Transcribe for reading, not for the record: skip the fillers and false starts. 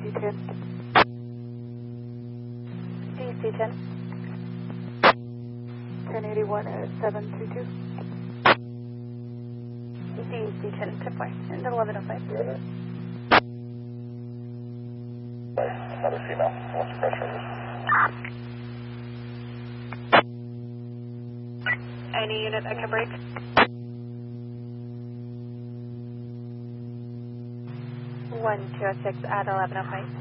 DC-10. DC-10. 1081 at 732. DC-10, 10-4, and 1105. Another female. What's the pressure? Any unit that can break? 106 at 1105.